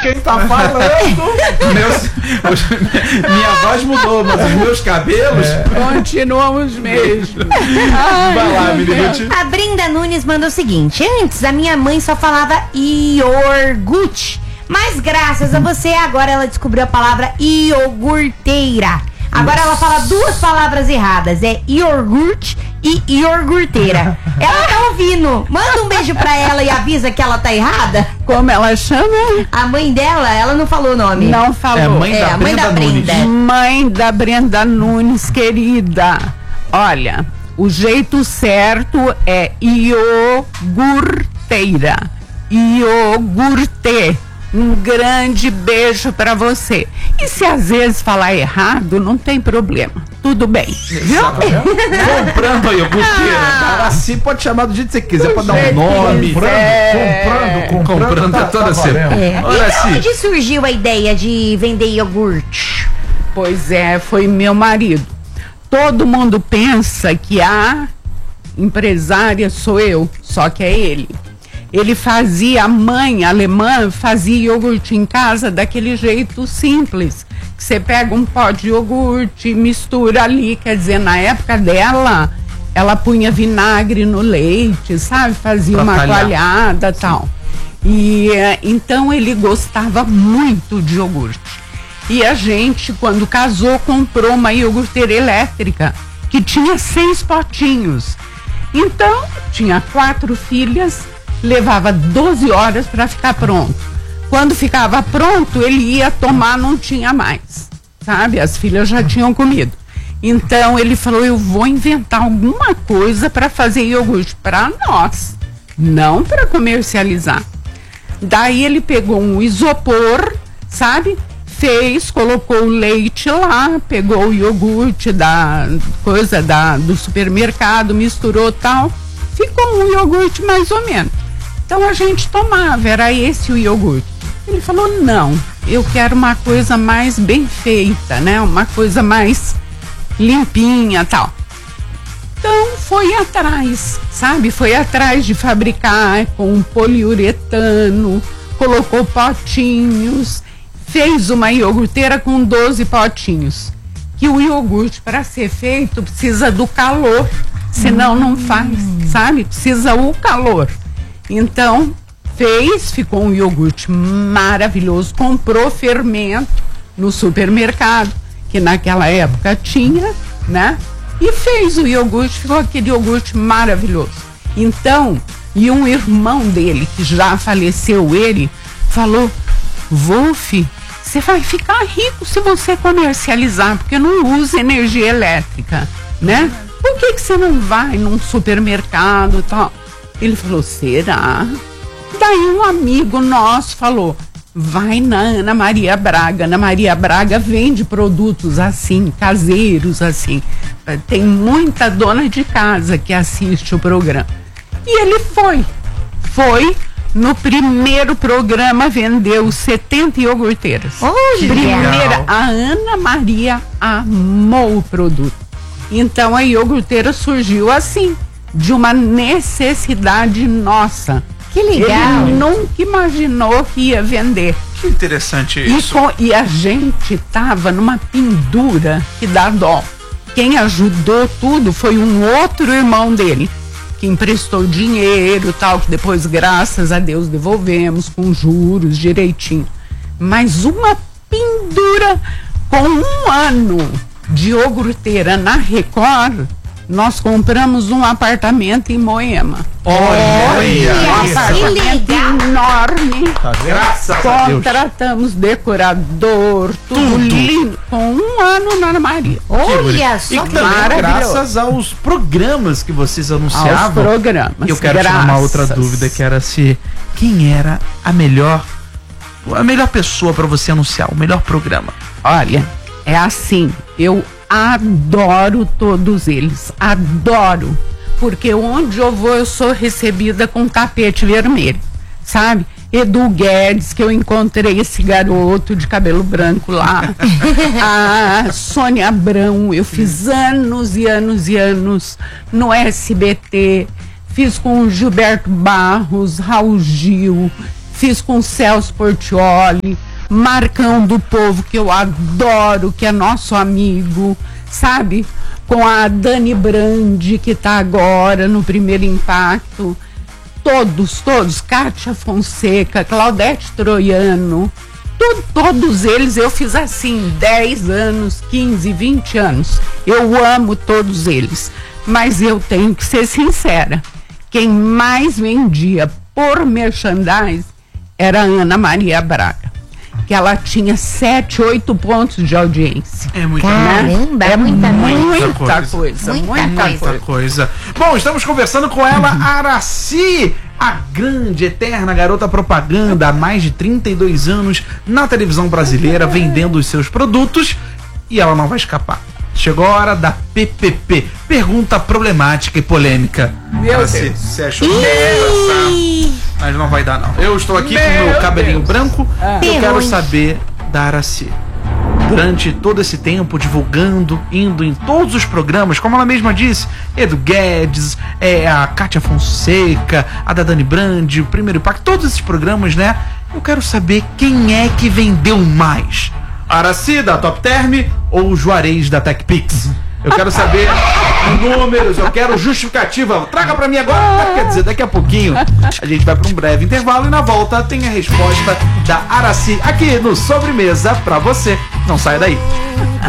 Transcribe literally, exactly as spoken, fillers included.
quem tá falando. Meus, os, minha voz mudou, mas os meus cabelos é. continuam os mesmos. Ai, vai lá, menino. A Brenda Nunes mandou o seguinte: antes a minha mãe só falava iogurte, mas graças a você agora ela descobriu a palavra iogurteira. Agora Nossa. Ela fala duas palavras erradas, é iogurte e iogurteira. Ela tá ouvindo. Manda um beijo pra ela e avisa que ela tá errada. Como ela chama? A mãe dela, ela não falou o nome. Não falou. É, mãe, é, da, a mãe Brenda da Brenda. Nunes. Mãe da Brenda Nunes, querida. Olha, o jeito certo é iogurteira. Iogurte. Um grande beijo pra você. E se às vezes falar errado, não tem problema. Tudo bem. Viu? Comprando a iogurteira. Ah, assim pode chamar do jeito que você quiser, pode dar um nome. Comprando, comprando, comprando. Comprando tá, toda tá semana. É. Olha E assim. onde surgiu a ideia de vender iogurte? Pois é, foi meu marido. Todo mundo pensa que a empresária sou eu, só que é ele. Ele fazia, a mãe alemã fazia iogurte em casa daquele jeito simples. Que você pega um pó de iogurte, mistura ali, quer dizer, na época dela, ela punha vinagre no leite, sabe? Fazia pra uma talhar. Coalhada e tal. E então ele gostava muito de iogurte. E a gente, quando casou, comprou uma iogurteira elétrica, que tinha seis potinhos. Então, tinha quatro filhas, levava doze horas para ficar pronto. Quando ficava pronto, ele ia tomar, não tinha mais, sabe? As filhas já tinham comido. Então ele falou: eu vou inventar alguma coisa para fazer iogurte para nós, não para comercializar. Daí ele pegou um isopor, sabe? Fez, colocou o leite lá, pegou o iogurte da coisa da, do supermercado, misturou tal, ficou um iogurte mais ou menos. Então a gente tomava, era esse o iogurte. Ele falou: não, eu quero uma coisa mais bem feita, né? Uma coisa mais limpinha, tal. Então foi atrás, sabe? Foi atrás de fabricar com poliuretano, colocou potinhos, fez uma iogurteira com doze potinhos. Que o iogurte, para ser feito, precisa do calor, senão não faz, sabe? Precisa o calor. Então, fez, ficou um iogurte maravilhoso, comprou fermento no supermercado, que naquela época tinha, né? E fez o iogurte, ficou aquele iogurte maravilhoso. Então, e um irmão dele, que já faleceu ele, falou: Wolf, você vai ficar rico se você comercializar, porque não usa energia elétrica, né? Por que que você não vai num supermercado e tal? Ele falou: será? Daí um amigo nosso falou: vai na Ana Maria Braga. Ana Maria Braga vende produtos assim, caseiros assim. Tem muita dona de casa que assiste o programa. E ele foi. Foi. No primeiro programa vendeu setenta iogurteiras. Oh, Primeira, a Ana Maria amou o produto. Então a iogurteira surgiu assim, de uma necessidade nossa. Que legal. Ele nunca imaginou que ia vender. Que interessante isso. E, com, e a gente tava numa pendura que dá dó. Quem ajudou tudo foi um outro irmão dele, que emprestou dinheiro, tal, que depois, graças a Deus, devolvemos com juros direitinho. Mas uma pendura com um ano de iogurteira na Record, nós compramos um apartamento em Moema. Olha, um apartamento enorme. Tá, graças a Deus. Contratamos decorador, tudo, tudo lindo, com um ano na armaria. Olha só, e que também maravilhoso. graças aos programas que vocês anunciavam. Aos programas. Eu quero graças. tirar uma outra dúvida, que era se quem era a melhor a melhor pessoa para você anunciar, o melhor programa. Olha, é assim, eu adoro todos eles, adoro, porque onde eu vou eu sou recebida com tapete vermelho, sabe? Edu Guedes, que eu encontrei esse garoto de cabelo branco lá, a Sônia Abrão, eu fiz anos e anos e anos no S B T, fiz com o Gilberto Barros, Raul Gil, fiz com Celso Portiolli, Marcão do Povo, que eu adoro, que é nosso amigo, sabe? Com a Dani Brandi, que tá agora no Primeiro Impacto. Todos, todos, Kátia Fonseca, Claudete Troiano, to, todos eles eu fiz assim, dez anos, quinze, vinte anos. Eu amo todos eles, mas eu tenho que ser sincera, quem mais vendia por merchandise era a Ana Maria Braga, que ela tinha sete, oito pontos de audiência. É muita Caramba, É muita, muita, muita coisa, coisa. muita, Muita coisa. Muita coisa. Bom, estamos conversando com ela, Aracy, a grande, eterna garota propaganda, há mais de trinta e dois anos na televisão brasileira, vendendo os seus produtos, e ela não vai escapar. Chegou a hora da P P P, pergunta problemática e polêmica. Meu Aracy, Deus. você achou que ia passar? Mas não vai dar, não. Eu estou aqui Meu com o meu cabelinho Deus. branco, Ah. eu quero Pergunte. saber da Aracy. Durante todo esse tempo, divulgando, indo em todos os programas, como ela mesma disse, Edu Guedes, é, a Kátia Fonseca, a da Dani Brandi, o Primeiro Impacto, todos esses programas, né? Eu quero saber quem é que vendeu mais. Aracy, da Top Term, ou o Juarez, da TechPix? Eu quero saber números, eu quero justificativa. Traga pra mim agora. Quer dizer, daqui a pouquinho a gente vai pra um breve intervalo e na volta tem a resposta da Aracy aqui no Sobremesa pra você. Não saia daí.